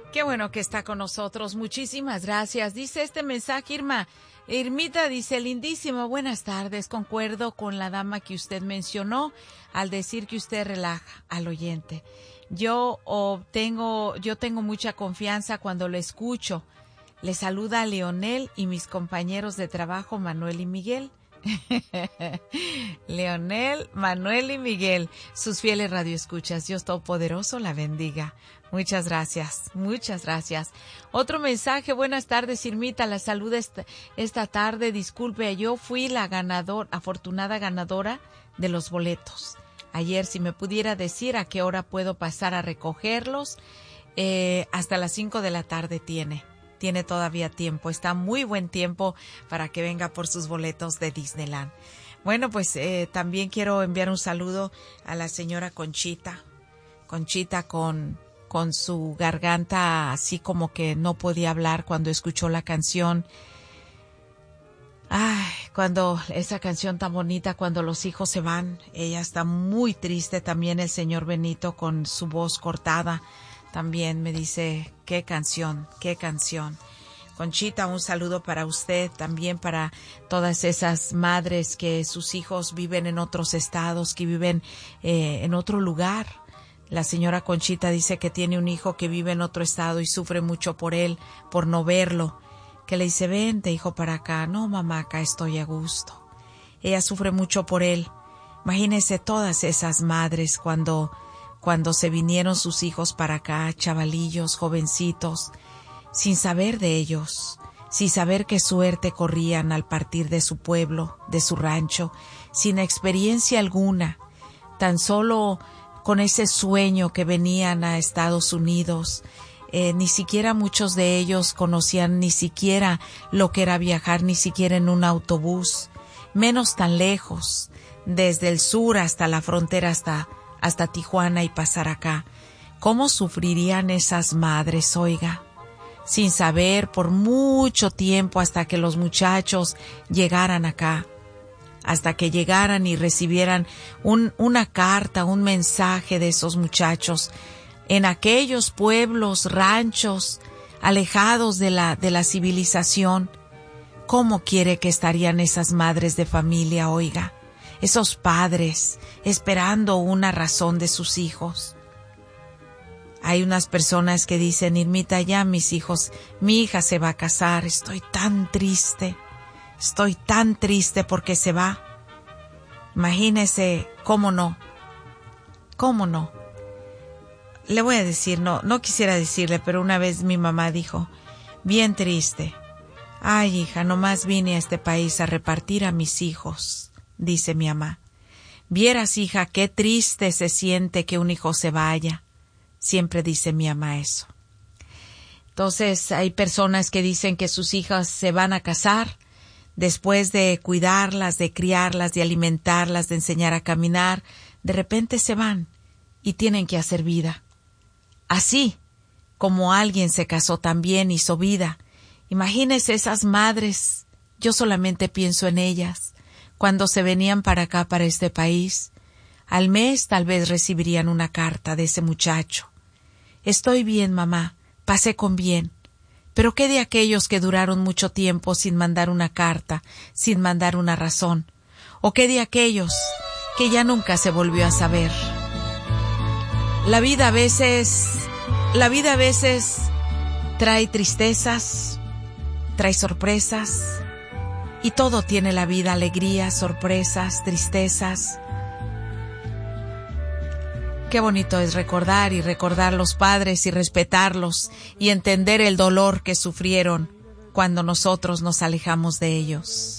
Qué bueno que está con nosotros. Muchísimas gracias. Dice este mensaje, Irmita dice, lindísimo, buenas tardes. Concuerdo con la dama que usted mencionó al decir que usted relaja al oyente. Yo tengo mucha confianza cuando lo escucho. Le saluda a Leonel y mis compañeros de trabajo, Manuel y Miguel. Leonel, Manuel y Miguel, sus fieles radioescuchas. Dios Todopoderoso la bendiga. Muchas gracias, muchas gracias. Otro mensaje, buenas tardes, Irmita, la saluda esta tarde. Disculpe, yo fui la afortunada ganadora de los boletos. Ayer, si me pudiera decir a qué hora puedo pasar a recogerlos, hasta las 5 de la tarde tiene todavía tiempo, está muy buen tiempo para que venga por sus boletos de Disneyland. Bueno, pues también quiero enviar un saludo a la señora Conchita con su garganta así como que no podía hablar cuando escuchó la canción. Ay, cuando esa canción tan bonita, cuando los hijos se van, ella está muy triste. También el señor Benito con su voz cortada también me dice, qué canción. Conchita, un saludo para usted, también para todas esas madres que sus hijos viven en otros estados, que viven en otro lugar. La señora Conchita dice que tiene un hijo que vive en otro estado y sufre mucho por él, por no verlo. Que le dice, vente hijo para acá. No mamá, acá estoy a gusto. Ella sufre mucho por él. Imagínese todas esas madres cuando se vinieron sus hijos para acá, chavalillos, jovencitos, sin saber de ellos, sin saber qué suerte corrían al partir de su pueblo, de su rancho, sin experiencia alguna, tan solo con ese sueño que venían a Estados Unidos. Ni siquiera muchos de ellos conocían ni siquiera lo que era viajar, ni siquiera en un autobús, menos tan lejos, desde el sur hasta la frontera, hasta Tijuana y pasar acá. ¿Cómo sufrirían esas madres, oiga? Sin saber por mucho tiempo hasta que los muchachos llegaran acá, hasta que llegaran y recibieran una carta, un mensaje de esos muchachos en aquellos pueblos, ranchos, alejados de la civilización. ¿Cómo quiere que estarían esas madres de familia, oiga? Esos padres esperando una razón de sus hijos. Hay unas personas que dicen, Irmita, ya mi hija se va a casar, estoy tan triste porque se va. Imagínese, ¿cómo no? Le voy a decir, no quisiera decirle, pero una vez mi mamá dijo, bien triste. Ay, hija, nomás vine a este país a repartir a mis hijos, dice mi mamá. Vieras, hija, qué triste se siente que un hijo se vaya. Siempre dice mi mamá eso. Entonces, hay personas que dicen que sus hijas se van a casar después de cuidarlas, de criarlas, de alimentarlas, de enseñar a caminar. De repente se van y tienen que hacer vida. Así como alguien se casó también, hizo vida. Imagínese esas madres, yo solamente pienso en ellas, cuando se venían para acá, para este país. Al mes tal vez recibirían una carta de ese muchacho. Estoy bien, mamá, pasé con bien. Pero ¿qué de aquellos que duraron mucho tiempo sin mandar una carta, sin mandar una razón? ¿O qué de aquellos que ya nunca se volvió a saber? La vida a veces trae tristezas, trae sorpresas, y todo tiene la vida, alegrías, sorpresas, tristezas. Qué bonito es recordar los padres y respetarlos y entender el dolor que sufrieron cuando nosotros nos alejamos de ellos.